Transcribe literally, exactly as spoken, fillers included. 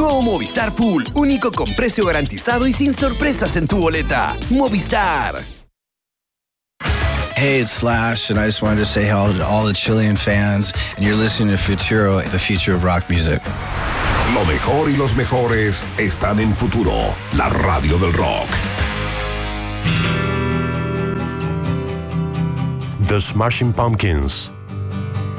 Nuevo Movistar Full, único con precio garantizado y sin sorpresas en tu boleta. Movistar. Hey, it's Slash, and I just wanted to say hello to all the Chilean fans, and you're listening to Futuro, the future of rock music. Lo mejor y los mejores están en Futuro, la radio del rock. The Smashing Pumpkins,